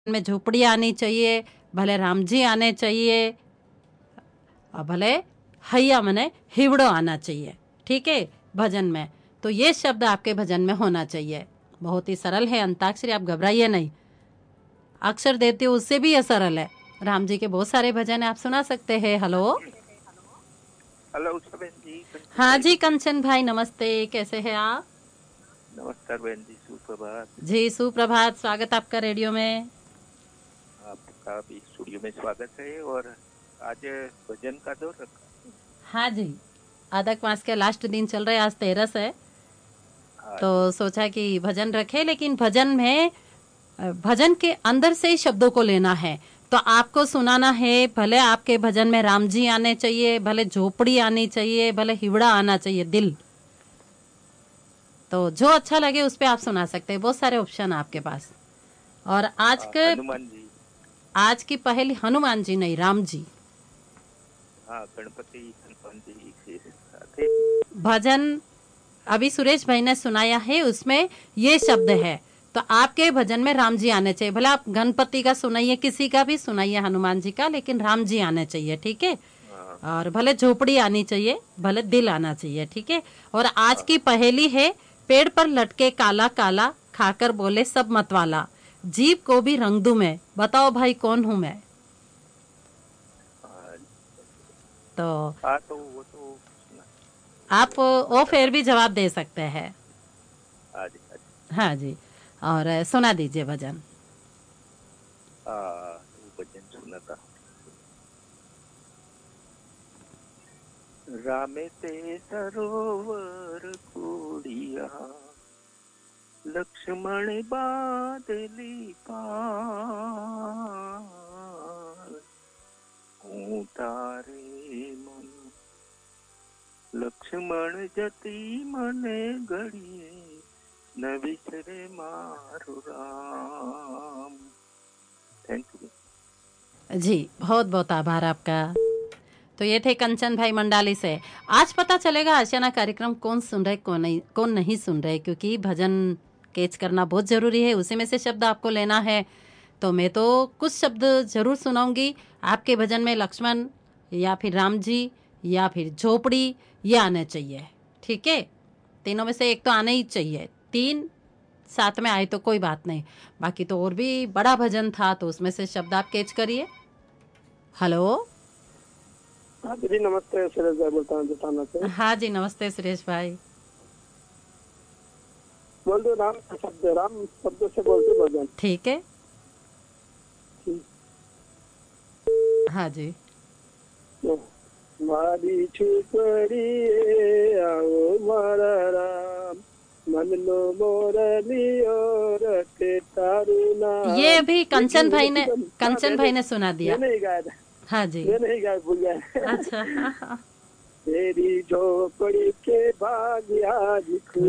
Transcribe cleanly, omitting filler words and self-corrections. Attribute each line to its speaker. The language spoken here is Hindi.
Speaker 1: में झोपड़ी आनी चाहिए, भले राम जी आने चाहिए और भले हैया मने हिवड़ो आना चाहिए। ठीक है, भजन में तो ये शब्द आपके भजन में होना चाहिए। बहुत ही सरल है अंताक्षरी, आप घबराइए नहीं। अक्षर देते हो उससे भी ये सरल है। राम जी के बहुत सारे भजन आप सुना सकते हैं। हेलो
Speaker 2: हेलो उषा बहन जी, कंचन
Speaker 1: हाँ
Speaker 2: भाई
Speaker 1: जी,
Speaker 2: बोल रहे
Speaker 1: कंचन भाई नमस्ते, कैसे हैं आप?
Speaker 2: हैं। नमस्कार बहन जी, सुप्रभात।
Speaker 1: जी सुप्रभात, स्वागत आपका रेडियो में।
Speaker 2: आपका भी स्टूडियो में स्वागत है। और आज भजन का दौर रखा है।
Speaker 1: हाँ जी, अदक मास के लास्ट दिन चल रहे, आज 13 है।
Speaker 2: हाँ जी।
Speaker 1: तो सोचा कि भजन रखे, लेकिन भजन में भजन के अंदर से ही शब्दों को लेना है। तो आपको सुनाना है, भले आपके भजन में राम जी आने चाहिए, भले झोपड़ी आनी चाहिए, भले हिवड़ा आना चाहिए, दिल। तो जो अच्छा लगे उस पे आप सुना सकते हैं, बहुत सारे ऑप्शन है आपके पास। और
Speaker 2: हनुमान जी।
Speaker 1: आज की पहली हनुमान जी नहीं, राम जी।
Speaker 2: हाँ, गणपति हनुमान जी के साथ है।
Speaker 1: भजन अभी सुरेश भाई ने सुनाया है, उसमें ये शब्द है। तो आपके भजन में राम जी आने चाहिए, भले आप गणपति का सुनाइए, किसी का भी सुनाइए, हनुमान जी का, लेकिन राम जी आने चाहिए। ठीक है,
Speaker 2: हाँ
Speaker 1: और भले झोपड़ी आनी चाहिए, भले दिल आना चाहिए। ठीक है। और आज
Speaker 2: हाँ
Speaker 1: की पहेली है, पेड़ पर लटके काला काला, खाकर बोले सब मतवाला, जीव को भी रंग दूं मैं, बताओ भाई कौन हूं मैं?
Speaker 2: हाँ।
Speaker 1: तो
Speaker 2: हाँ, तो वो तो सुना
Speaker 1: आप
Speaker 2: है,
Speaker 1: वो
Speaker 2: पता
Speaker 1: फिर
Speaker 2: था।
Speaker 1: भी जवाब दे सकते हैं।
Speaker 2: आज आज
Speaker 1: हाँ जी, और सुना दीजिए भजन।
Speaker 2: वो भजन सुना था। रामे ते सरोवर कोडिया, लक्ष्मण बादली पार, हूँ तारे मन लक्ष्मण जति मने घड़िए, न विसरे मारु राम। Thank you.
Speaker 1: जी बहुत बहुत आभार आपका। तो ये थे कंचन भाई मंडाली से। आज पता चलेगा आशियाना कार्यक्रम कौन सुन रहे, कौन नहीं सुन रहे, क्योंकि भजन कैच करना बहुत जरूरी है, उसी में से शब्द आपको लेना है। तो मैं तो कुछ शब्द जरूर सुनाऊंगी। आपके भजन में लक्ष्मण या फिर राम जी या फिर झोपड़ी ये आने चाहिए। ठीक है, तीनों में से एक तो आने ही चाहिए। तीन साथ में आए तो कोई बात नहीं, बाकी तो और भी बड़ा भजन था, तो उसमें से शब्द आप कैच करिए। हेलो
Speaker 3: हाँ दीदी नमस्ते, सुरेश भाई बोलता हूँ जताना से।
Speaker 1: हाँ जी, नमस्ते सुरेश भाई।
Speaker 3: बोल दो राम शब्द से बोल दो भजन।
Speaker 1: ठीक है,
Speaker 3: ठीक
Speaker 1: हाँ जी।
Speaker 3: है। मारी छुपड़ी आओ मारा राम, मन लो मोर लियो रखे तारू
Speaker 1: ये
Speaker 3: नाम।
Speaker 1: भी
Speaker 3: ये
Speaker 1: कंचन भाई ने,
Speaker 3: हाँ
Speaker 1: कंचन भाई ने सुना दिया।
Speaker 3: मैंने ही गाया था।
Speaker 1: हाँ जी,
Speaker 3: मैंने ही गाया, भूल गया।
Speaker 1: अच्छा।
Speaker 3: तेरी झोपड़ी के भाग्य आज